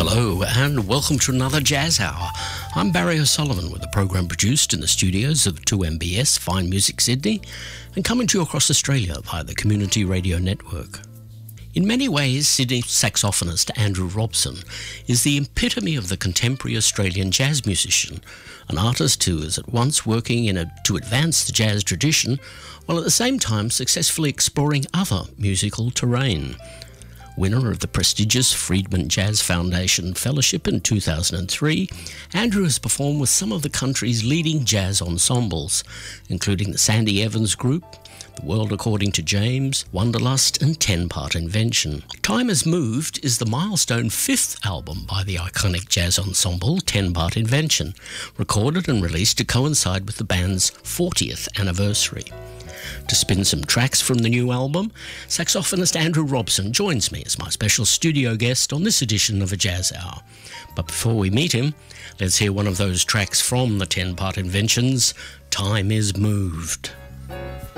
Hello and welcome to another Jazz Hour. I'm Barry O'Sullivan with the program produced in the studios of 2MBS Fine Music Sydney and coming to you across Australia via the Community Radio Network. In many ways, Sydney saxophonist Andrew Robson is the epitome of the contemporary Australian jazz musician, an artist who is at once working to advance the jazz tradition while at the same time successfully exploring other musical terrain. Winner of the prestigious Friedman Jazz Foundation Fellowship in 2003, Andrew has performed with some of the country's leading jazz ensembles, including the Sandy Evans Group, The World According to James, Wanderlust and 10-Part Invention. Time Has Moved is the milestone fifth album by the iconic jazz ensemble 10-Part Invention, recorded and released to coincide with the band's 40th anniversary. To spin some tracks from the new album, saxophonist Andrew Robson joins me as my special studio guest on this edition of A Jazz Hour. But before we meet him, let's hear one of those tracks from the 10-Part Invention's Time Is Moved.